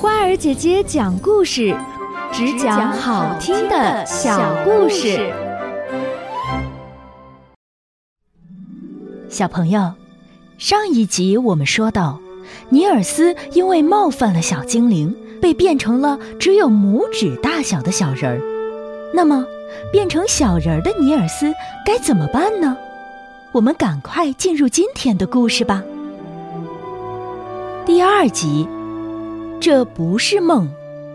花儿姐姐讲故事，只讲好听的小故事。 小朋友，上一集我们说到，尼尔斯因为冒犯了小精灵，被变成了只有拇指大小的小人儿。那么，变成小人儿的尼尔斯该怎么办呢？我们赶快进入今天的故事吧。第2集，这不是梦。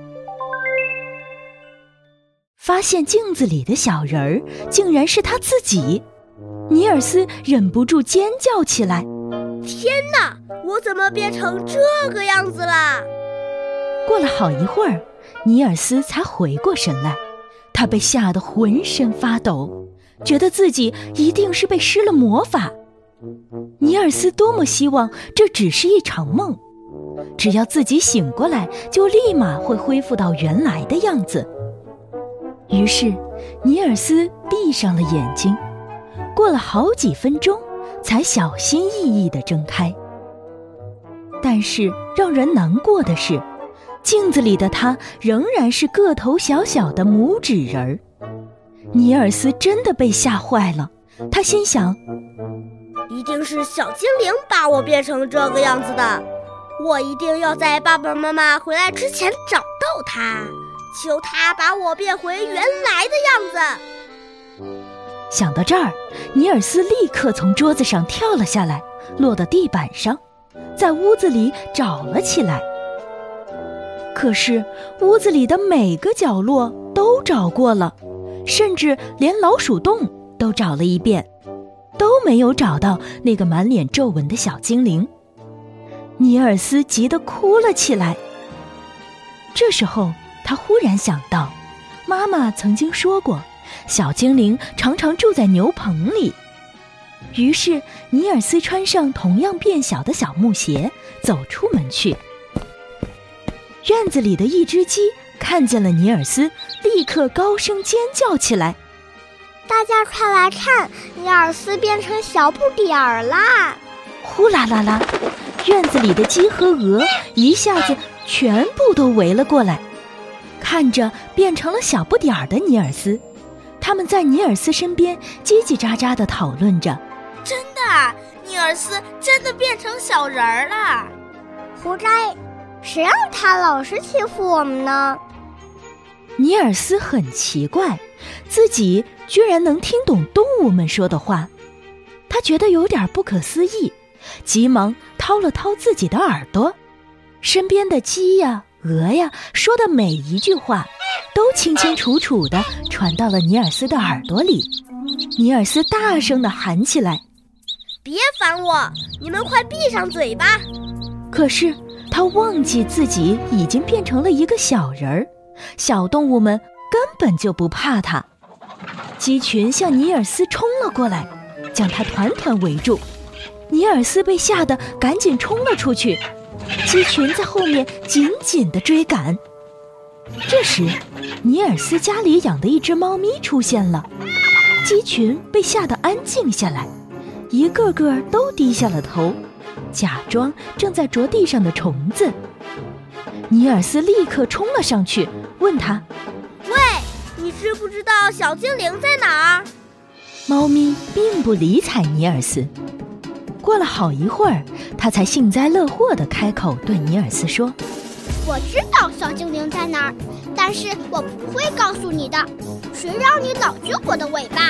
发现镜子里的小人儿竟然是他自己，尼尔斯忍不住尖叫起来。 天哪，我怎么变成这个样子啦？ 过了好一会儿，尼尔斯才回过神来，他被吓得浑身发抖，觉得自己一定是被施了魔法。尼尔斯多么希望这只是一场梦，只要自己醒过来，就立马会恢复到原来的样子。于是，尼尔斯闭上了眼睛，过了好几分钟，才小心翼翼地睁开。但是让人难过的是，镜子里的他仍然是个头小小的拇指人儿。尼尔斯真的被吓坏了，他心想， 一定是小精灵把我变成这个样子的，我一定要在爸爸妈妈回来之前找到他，求他把我变回原来的样子。 想到这儿，尼尔斯立刻从桌子上跳了下来，落到地板上，在屋子里找了起来。可是屋子里的每个角落都找过了，甚至连老鼠洞都找了一遍，都没有找到那个满脸皱纹的小精灵。尼尔斯急得哭了起来。这时候他忽然想到，妈妈曾经说过，小精灵常常住在牛棚里。于是尼尔斯穿上同样变小的小木鞋，走出门去。院子里的一只鸡看见了尼尔斯，立刻高声尖叫起来。 大家快来看，尼尔斯变成小不点儿啦！ 呼啦啦啦，院子里的鸡和鹅一下子全部都围了过来，看着变成了小不点儿的尼尔斯，他们在尼尔斯身边叽叽喳喳地讨论着。 真的，尼尔斯真的变成小人儿了。 胡斋，谁让他老是欺负我们呢？ 尼尔斯很奇怪，自己居然能听懂动物们说的话，他觉得有点不可思议，急忙掏了掏自己的耳朵，身边的鸡呀、鹅呀说的每一句话都清清楚楚地传到了尼尔斯的耳朵里。尼尔斯大声地喊起来， 别烦我，你们快闭上嘴巴。 可是他忘记自己已经变成了一个小人儿，小动物们根本就不怕他。鸡群向尼尔斯冲了过来，将他团团围住。尼尔斯被吓得赶紧冲了出去，鸡群在后面紧紧地追赶。这时，尼尔斯家里养的一只猫咪出现了，鸡群被吓得安静下来，一个个都低下了头，假装正在啄地上的虫子。尼尔斯立刻冲了上去，问他， 喂，你知不知道小精灵在哪儿？ 猫咪并不理睬尼尔斯。过了好一会儿，他才幸灾乐祸地开口对尼尔斯说， 我知道小精灵在哪儿，但是我不会告诉你的，谁让你老撅我的尾巴？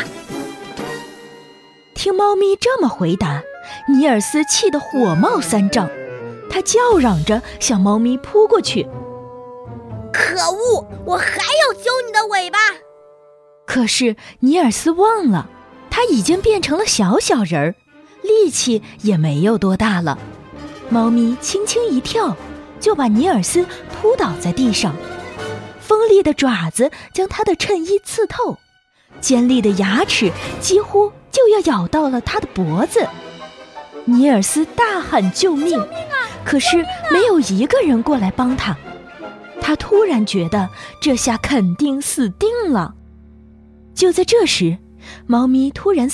听猫咪这么回答，尼尔斯气得火冒三丈，他叫嚷着向猫咪扑过去。 可恶，我还要揪你的尾巴！ 可是尼尔斯忘了，他已经变成了小小人儿，力气也没有多大了。猫咪轻轻一跳，就把尼尔斯扑倒在地上，锋利的爪子将他的衬衣刺透，尖利的牙齿几乎就要咬到了他的脖子。尼尔斯大喊救命！ 救命啊！ 可是没有一个人过来帮他。他突然觉得这下肯定死定了。就在这时，猫咪突然